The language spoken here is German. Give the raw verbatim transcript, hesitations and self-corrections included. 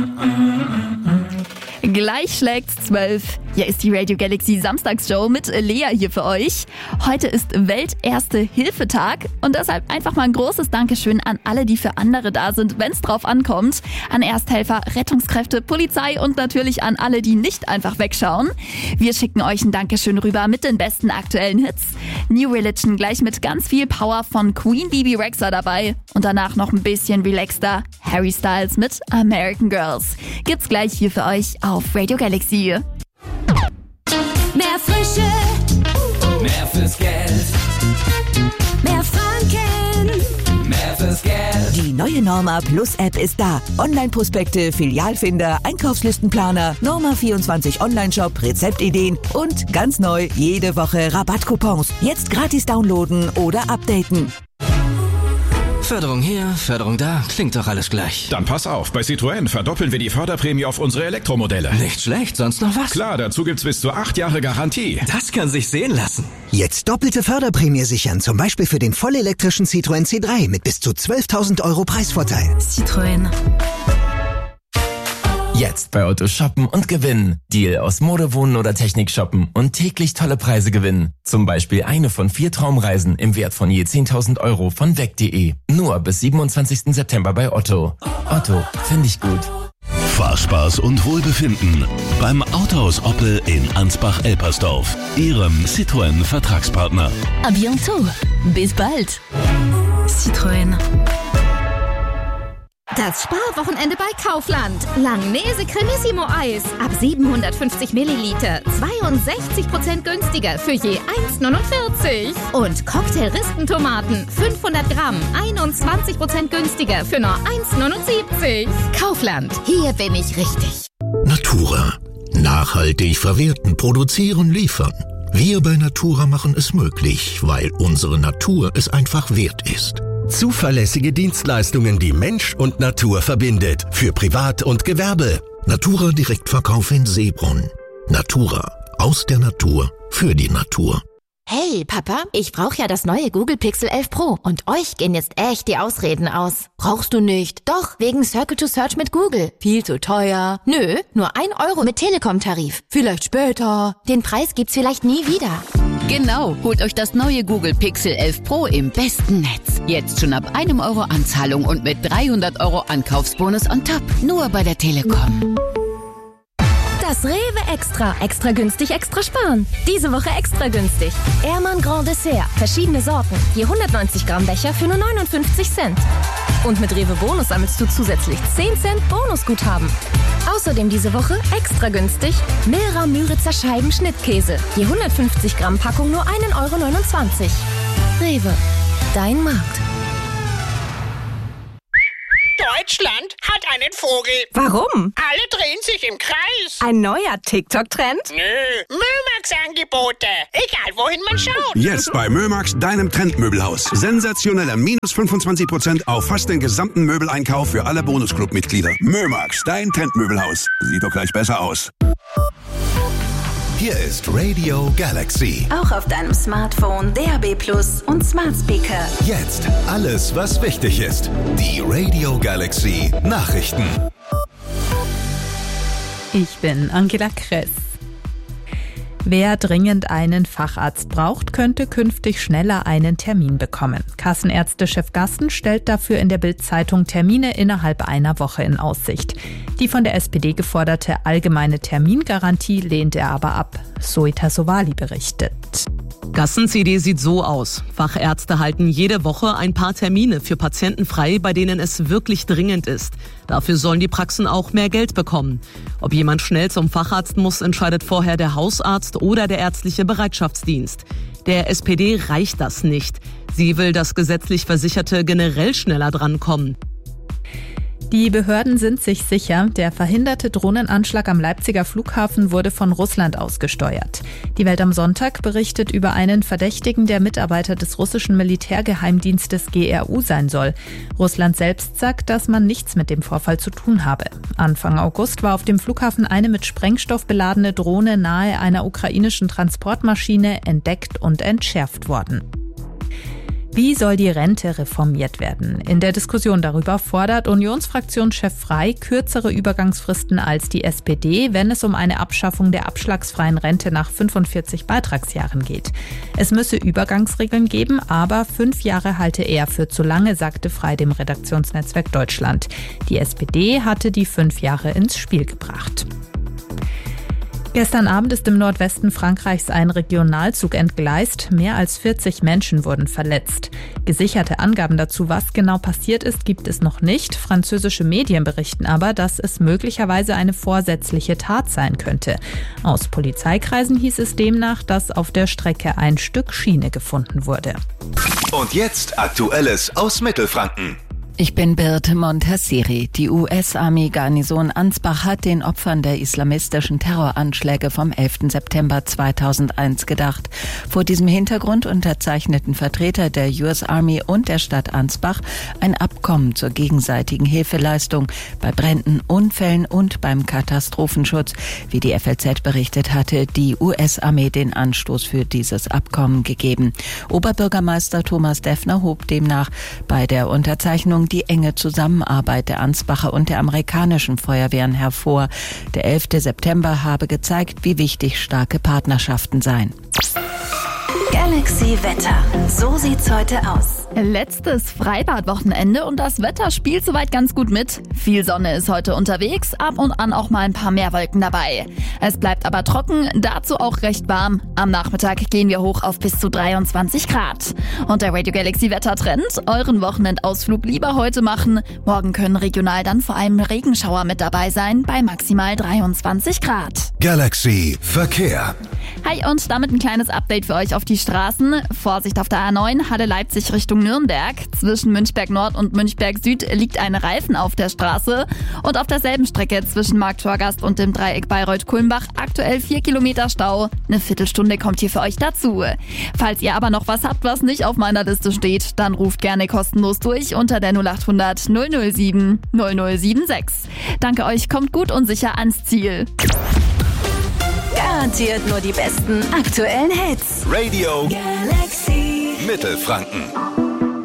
Gleich schlägt's zwölf. Hier ist die Radio Galaxy Samstagsshow mit Lea hier für euch. Heute ist Welterste-Hilfe-Tag und deshalb einfach mal ein großes Dankeschön an alle, die für andere da sind, wenn's drauf ankommt. An Ersthelfer, Rettungskräfte, Polizei und natürlich an alle, die nicht einfach wegschauen. Wir schicken euch ein Dankeschön rüber mit den besten aktuellen Hits. New Religion gleich mit ganz viel Power von Queen Bebe Rexha dabei. Und danach noch ein bisschen relaxter Harry Styles mit American Girls. Gibt's gleich hier für euch auf Radio Galaxy. Mehr Frische, mehr fürs Geld, mehr Franken, mehr fürs Geld. Die neue Norma Plus App ist da. Online-Prospekte, Filialfinder, Einkaufslistenplaner, Norma vierundzwanzig Online-Shop, Rezeptideen und ganz neu jede Woche Rabattcoupons. Jetzt gratis downloaden oder updaten. Förderung hier, Förderung da, klingt doch alles gleich. Dann pass auf, bei Citroën verdoppeln wir die Förderprämie auf unsere Elektromodelle. Nicht schlecht, sonst noch was? Klar, dazu gibt's bis zu acht Jahre Garantie. Das kann sich sehen lassen. Jetzt doppelte Förderprämie sichern, zum Beispiel für den vollelektrischen Citroën C drei mit bis zu zwölftausend Euro Preisvorteil. Citroën. Jetzt bei Otto shoppen und gewinnen. Deal aus Mode, Wohnen oder Technik shoppen und täglich tolle Preise gewinnen. Zum Beispiel eine von vier Traumreisen im Wert von je zehntausend Euro von weg punkt de. Nur bis siebenundzwanzigsten September bei Otto. Otto, finde ich gut. Fahrspaß und Wohlbefinden beim Autohaus Oppel in Ansbach-Elpersdorf. Ihrem Citroën-Vertragspartner. À bientôt. Bis bald. Citroën. Das Sparwochenende bei Kaufland. Langnese Cremissimo Eis. Ab siebenhundertfünfzig Milliliter. zweiundsechzig Prozent günstiger für je eins neunundvierzig. Und Cocktail-Rispentomaten. fünfhundert Gramm. einundzwanzig Prozent günstiger für nur eins neunundsiebzig. Kaufland. Hier bin ich richtig. Natura. Nachhaltig verwerten, produzieren, liefern. Wir bei Natura machen es möglich, weil unsere Natur es einfach wert ist. Zuverlässige Dienstleistungen, die Mensch und Natur verbindet. Für Privat und Gewerbe. Natura Direktverkauf in Seebrunn. Natura. Aus der Natur. Für die Natur. Hey, Papa, ich brauche ja das neue Google Pixel elf Pro. Und euch gehen jetzt echt die Ausreden aus. Brauchst du nicht. Doch, wegen Circle to Search mit Google. Viel zu teuer. Nö, nur ein Euro mit Telekom-Tarif. Vielleicht später. Den Preis gibt's vielleicht nie wieder. Genau, holt euch das neue Google Pixel elf Pro im besten Netz. Jetzt schon ab einem Euro Anzahlung und mit dreihundert Euro Ankaufsbonus on top. Nur bei der Telekom. Das Rewe Extra. Extra günstig, extra sparen. Diese Woche extra günstig. Ehrmann Grand Dessert. Verschiedene Sorten. Je hundertneunzig Gramm Becher für nur neunundfünfzig Cent. Und mit Rewe Bonus sammelst du zusätzlich zehn Cent Bonusguthaben. Außerdem diese Woche extra günstig Milra Müritzer Scheiben Schnittkäse. Je hundertfünfzig Gramm Packung nur einen Euro neunundzwanzig. Rewe. Dein Markt. Deutschland hat einen Vogel. Warum? Alle drehen sich im Kreis. Ein neuer TikTok-Trend? Nö, Mömax-Angebote. Egal, wohin man schaut. Jetzt bei Mömax, deinem Trendmöbelhaus. Sensationelle minus fünfundzwanzig Prozent auf fast den gesamten Möbeleinkauf für alle Bonusclub-Mitglieder. Mömax, dein Trendmöbelhaus. Sieht doch gleich besser aus. Hier ist Radio Galaxy. Auch auf deinem Smartphone, D A B Plus und Smart Speaker. Jetzt alles, was wichtig ist. Die Radio Galaxy Nachrichten. Ich bin Angela Kress. Wer dringend einen Facharzt braucht, könnte künftig schneller einen Termin bekommen. Kassenärztechef Gassen stellt dafür in der Bild-Zeitung Termine innerhalb einer Woche in Aussicht. Die von der S P D geforderte allgemeine Termingarantie lehnt er aber ab. Zoe Sowali berichtet. Gassen-C D sieht so aus. Fachärzte halten jede Woche ein paar Termine für Patienten frei, bei denen es wirklich dringend ist. Dafür sollen die Praxen auch mehr Geld bekommen. Ob jemand schnell zum Facharzt muss, entscheidet vorher der Hausarzt oder der ärztliche Bereitschaftsdienst. Der S P D reicht das nicht. Sie will, dass gesetzlich Versicherte generell schneller drankommen. Die Behörden sind sich sicher, der verhinderte Drohnenanschlag am Leipziger Flughafen wurde von Russland ausgesteuert. Die Welt am Sonntag berichtet über einen Verdächtigen, der Mitarbeiter des russischen Militärgeheimdienstes G R U sein soll. Russland selbst sagt, dass man nichts mit dem Vorfall zu tun habe. Anfang August war auf dem Flughafen eine mit Sprengstoff beladene Drohne nahe einer ukrainischen Transportmaschine entdeckt und entschärft worden. Wie soll die Rente reformiert werden? In der Diskussion darüber fordert Unionsfraktionschef Frey kürzere Übergangsfristen als die S P D, wenn es um eine Abschaffung der abschlagsfreien Rente nach fünfundvierzig Beitragsjahren geht. Es müsse Übergangsregeln geben, aber fünf Jahre halte er für zu lange, sagte Frey dem Redaktionsnetzwerk Deutschland. Die S P D hatte die fünf Jahre ins Spiel gebracht. Gestern Abend ist im Nordwesten Frankreichs ein Regionalzug entgleist. Mehr als vierzig Menschen wurden verletzt. Gesicherte Angaben dazu, was genau passiert ist, gibt es noch nicht. Französische Medien berichten aber, dass es möglicherweise eine vorsätzliche Tat sein könnte. Aus Polizeikreisen hieß es demnach, dass auf der Strecke ein Stück Schiene gefunden wurde. Und jetzt Aktuelles aus Mittelfranken. Ich bin Birte Montasseri. Die U S-Army-Garnison Ansbach hat den Opfern der islamistischen Terroranschläge vom elften September zweitausendeins gedacht. Vor diesem Hintergrund unterzeichneten Vertreter der U S Army und der Stadt Ansbach ein Abkommen zur gegenseitigen Hilfeleistung bei Bränden, Unfällen und beim Katastrophenschutz. Wie die F L Z berichtet, hatte die U S-Armee den Anstoß für dieses Abkommen gegeben. Oberbürgermeister Thomas Deffner hob demnach bei der Unterzeichnung die enge Zusammenarbeit der Ansbacher und der amerikanischen Feuerwehren hervor. Der elfte September habe gezeigt, wie wichtig starke Partnerschaften seien. Galaxy Wetter. So sieht's heute aus. Letztes Freibad-Wochenende und das Wetter spielt soweit ganz gut mit. Viel Sonne ist heute unterwegs, ab und an auch mal ein paar mehr Wolken dabei. Es bleibt aber trocken, dazu auch recht warm. Am Nachmittag gehen wir hoch auf bis zu dreiundzwanzig Grad. Und der Radio Galaxy Wettertrend, euren Wochenendausflug lieber heute machen. Morgen können regional dann vor allem Regenschauer mit dabei sein, bei maximal dreiundzwanzig Grad. Galaxy Verkehr. Hi und damit ein kleines Update für euch auf die Straßen. Vorsicht auf der A neun, Halle Leipzig Richtung Nürnberg. Zwischen Münchberg Nord und Münchberg Süd liegt ein Reifen auf der Straße. Und auf derselben Strecke zwischen Markttorgast und dem Dreieck Bayreuth-Kulmbach aktuell vier Kilometer Stau. Eine Viertelstunde kommt hier für euch dazu. Falls ihr aber noch was habt, was nicht auf meiner Liste steht, dann ruft gerne kostenlos durch unter der null acht hundert null null sieben null null sieben sechs. Danke euch, kommt gut und sicher ans Ziel. Garantiert nur die besten aktuellen Hits. Radio Galaxy Mittelfranken.